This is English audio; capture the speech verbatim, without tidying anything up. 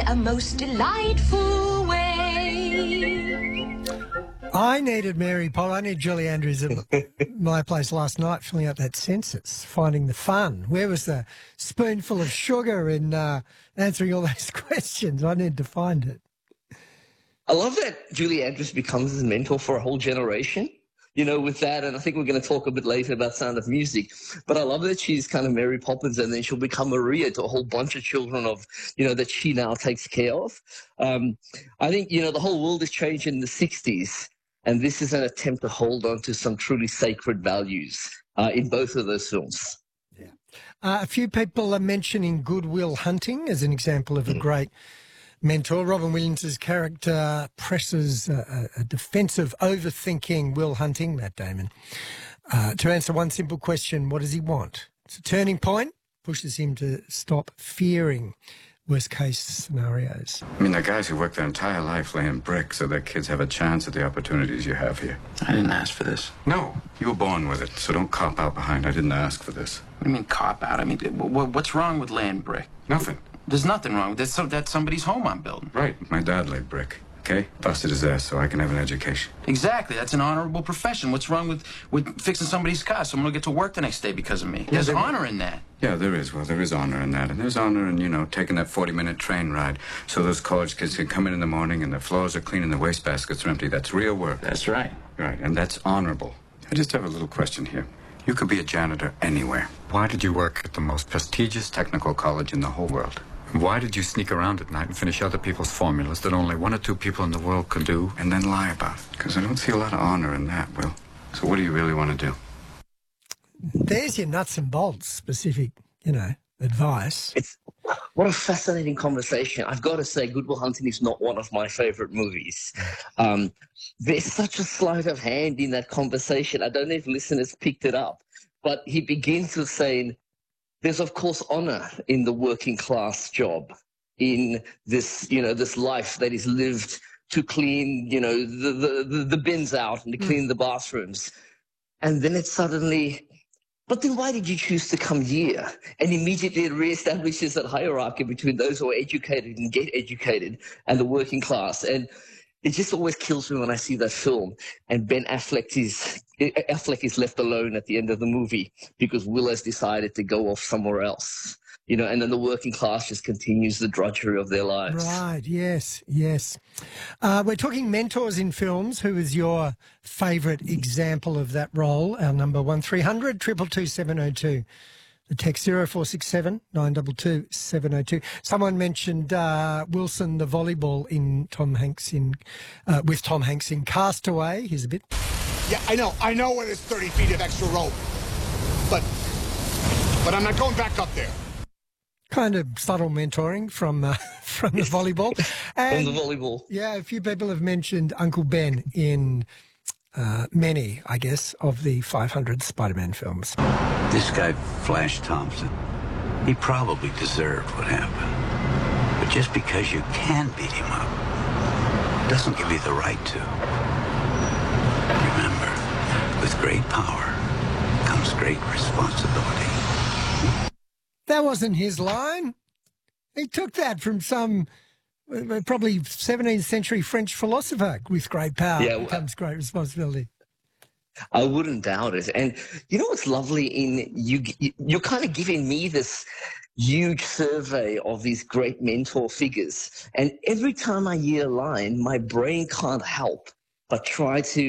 a most delightful way. I needed Mary Poppins. I need Julie Andrews at my place last night filling out that census, finding the fun. Where was the spoonful of sugar in uh, answering all those questions? I need to find it. I love that Julie Andrews becomes his mentor for a whole generation, you know, with that. And I think we're going to talk a bit later about Sound of Music. But I love that she's kind of Mary Poppins, and then she'll become Maria to a whole bunch of children of, you know, that she now takes care of. Um, I think, you know, the whole world has changed in the sixties, and this is an attempt to hold on to some truly sacred values uh, in both of those films. Yeah. Uh, a few people are mentioning Good Will Hunting as an example of a mm. great mentor. Robin Williams' character presses a, a defensive, overthinking Will Hunting, Matt Damon, uh, to answer one simple question: what does he want? It's a turning point, pushes him to stop fearing worst-case scenarios. I mean, there are guys who work their entire life laying bricks so their kids have a chance at the opportunities you have here. I didn't ask for this. No, you were born with it, so don't cop out behind. I didn't ask for this. What do you mean cop out? I mean, what's wrong with laying brick? Nothing. There's nothing wrong with this. So that's somebody's home I'm building. Right. My dad laid brick. Okay? Busted his ass so I can have an education. Exactly. That's an honorable profession. What's wrong with, with fixing somebody's car? Someone will get to work the next day because of me. Yeah, There's there, honor in that. Yeah, there is. Well, there is honor in that. And there's honor in, you know, taking that forty-minute train ride so those college kids can come in in the morning and their floors are clean and the wastebaskets are empty. That's real work. That's right. Right. And that's honorable. I just have a little question here. You could be a janitor anywhere. Why did you work at the most prestigious technical college in the whole world? Why did you sneak around at night and finish other people's formulas that only one or two people in the world could do and then lie about? Because I don't see a lot of honor in that, Will. So what do you really want to do? There's your nuts and bolts specific, you know, advice. It's what a fascinating conversation. I've got to say, Good Will Hunting is not one of my favorite movies. Um, there's such a sleight of hand in that conversation. I don't know if listeners picked it up, but he begins with saying, there's, of course, honor in the working class job, in this, you know, this life that is lived to clean, you know, the, the, the bins out and to clean mm. the bathrooms. And then it suddenly, but then why did you choose to come here? And immediately it reestablishes that hierarchy between those who are educated and get educated and the working class. And it just always kills me when I see that film and Ben Affleck is Affleck is left alone at the end of the movie because Will has decided to go off somewhere else, you know, and then the working class just continues the drudgery of their lives. Right, yes, yes. Uh, we're talking mentors in films. Who is your favourite example of that role? Our number one three hundred, two two two, seven oh two. The text zero four six seven, nine two two, seven oh two. Someone mentioned uh, Wilson, the volleyball in Tom Hanks in uh, with Tom Hanks in Castaway. Here's a bit. Yeah, I know. I know where there's thirty feet of extra rope, but but I'm not going back up there. Kind of subtle mentoring from uh, from the volleyball. And, from the volleyball. Yeah, a few people have mentioned Uncle Ben in uh, many, I guess, of the five hundred Spider-Man films. This guy, Flash Thompson, he probably deserved what happened. But just because you can beat him up doesn't give you the right to. Remember, with great power comes great responsibility. That wasn't his line. He took that from some uh, probably seventeenth century French philosopher. With great power yeah, well, comes great responsibility. I wouldn't doubt it. And you know what's lovely in you, you're kind of giving me this huge survey of these great mentor figures. And every time I hear a line, my brain can't help but try to